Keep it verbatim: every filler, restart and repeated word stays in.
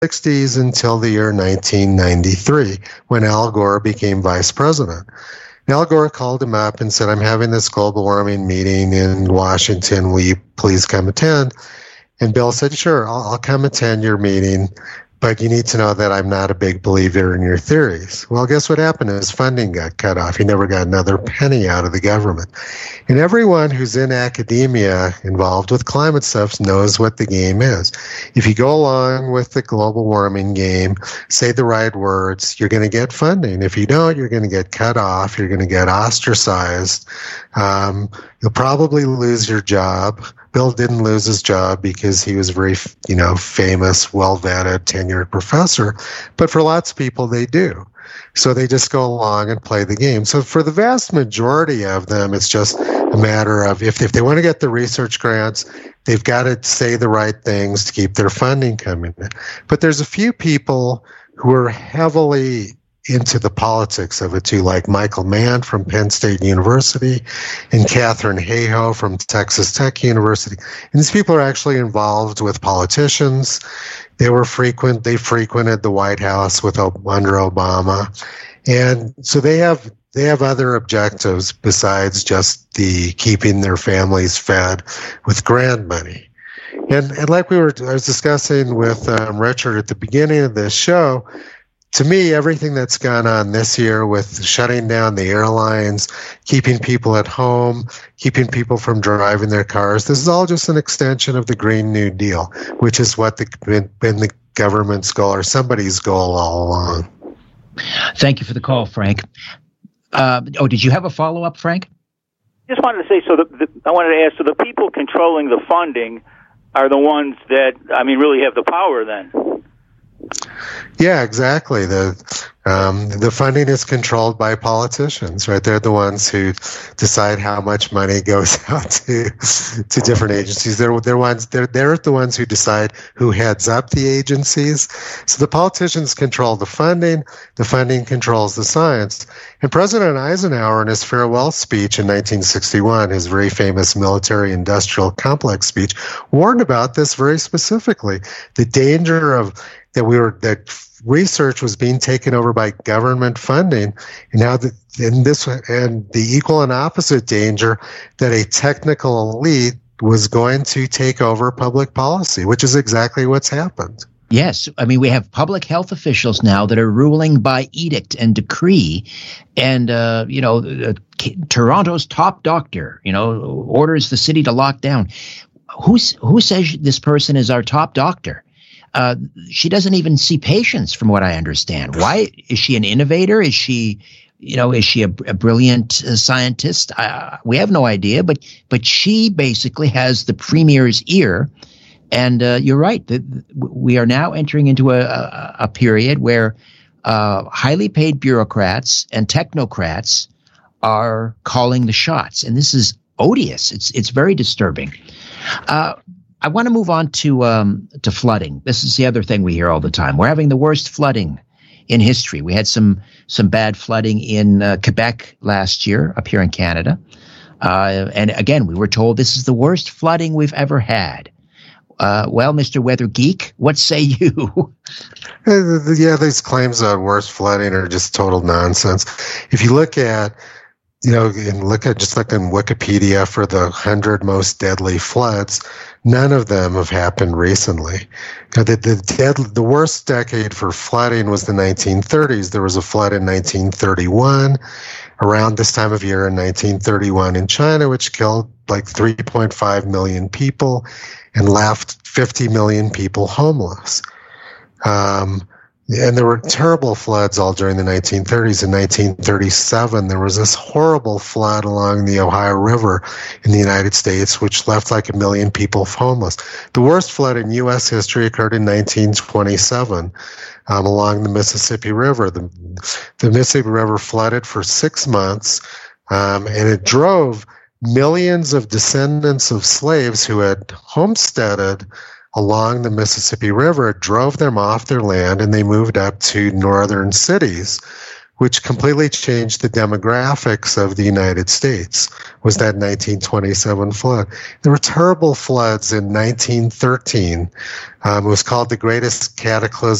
sixties until the year nineteen ninety-three, when Al Gore became vice president. And Al Gore called him up and said, I'm having this global warming meeting in Washington. Will you please come attend? And Bill said, sure, I'll, I'll come attend your meeting, but you need to know that I'm not a big believer in your theories. Well, guess what happened? His funding got cut off. He never got another penny out of the government. And everyone who's in academia involved with climate stuff knows what the game is. If you go along with the global warming game, say the right words, you're going to get funding. If you don't, you're going to get cut off. You're going to get ostracized. Um, you'll probably lose your job. Bill didn't lose his job because he was a very, you know, famous, well-vetted, tenured professor. But for lots of people, they do. So they just go along and play the game. So for the vast majority of them, it's just a matter of if, if they want to get the research grants, they've got to say the right things to keep their funding coming in. But there's a few people who are heavily into the politics of it too, like Michael Mann from Penn State University and Katherine Hayhoe from Texas Tech University. And these people are actually involved with politicians. They were frequent, they frequented the White House with under Obama. And so they have they have other objectives besides just the keeping their families fed with grant money. And, and like we were I was discussing with um, Richard at the beginning of this show, to me, everything that's gone on this year with shutting down the airlines, keeping people at home, keeping people from driving their cars, this is all just an extension of the Green New Deal, which is what the, been, been the government's goal or somebody's goal all along. Thank you for the call, Frank. Uh, oh, did you have a follow-up, Frank? Just wanted to say, so the, the, I wanted to ask, so the people controlling the funding are the ones that, I mean, really have the power then? Yeah, exactly. The um, the funding is controlled by politicians, right? They're the ones who decide how much money goes out to to different agencies. They're they're ones they're they're the ones who decide who heads up the agencies. So the politicians control the funding. The funding controls the science. And President Eisenhower, in his farewell speech in nineteen sixty-one, his very famous military-industrial complex speech, warned about this very specifically: the danger of that we were that research was being taken over by government funding, and now the in this and the equal and opposite danger that a technical elite was going to take over public policy, which is exactly what's happened. Yes. I mean, we have public health officials now that are ruling by edict and decree. And, uh, you know, uh, Toronto's top doctor, you know, orders the city to lock down. Who's, who says this person is our top doctor? Uh, she doesn't even see patients, from what I understand. Why? Is she an innovator? Is she, you know, is she a, a brilliant uh, scientist? Uh, we have no idea, but but she basically has the premier's ear. And uh, you're right. The, the, we are now entering into a, a, a period where uh, highly paid bureaucrats and technocrats are calling the shots. And this is odious. It's it's very disturbing. Uh, I want to move on to um, to flooding. This is the other thing we hear all the time. We're having the worst flooding in history. We had some some bad flooding in uh, Quebec last year, up here in Canada. Uh, and again, we were told this is the worst flooding we've ever had. Uh, well, Mister Weather Geek, what say you? Yeah, these claims about worst flooding are just total nonsense. If you look at You know, and look at just look in Wikipedia for the hundred most deadly floods. None of them have happened recently. You know, the the, dead, the worst decade for flooding was the nineteen thirties. There was a flood in nineteen thirty-one, around this time of year in nineteen thirty-one in China, which killed like three point five million people and left fifty million people homeless. Um, And there were terrible floods all during the nineteen thirties. In nineteen thirty-seven, there was this horrible flood along the Ohio River in the United States, which left like a million people homeless. The worst flood in U S history occurred in nineteen twenty-seven um, along the Mississippi River. The, the Mississippi River flooded for six months, um, and it drove millions of descendants of slaves who had homesteaded along the Mississippi River. It drove them off their land, and they moved up to northern cities which completely changed the demographics of the United States, was that nineteen twenty-seven flood. There were terrible floods in nineteen thirteen. Um, it was called the greatest cataclysm